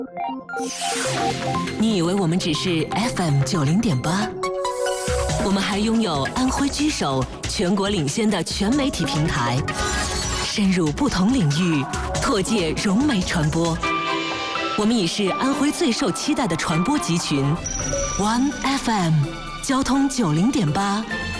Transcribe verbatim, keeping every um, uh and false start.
你以为我们只是 F M 九零点八？我们还拥有安徽居首、全国领先的全媒体平台，深入不同领域，拓界融媒传播。我们已是安徽最受期待的传播集群 ，One F M， 交通九零点八，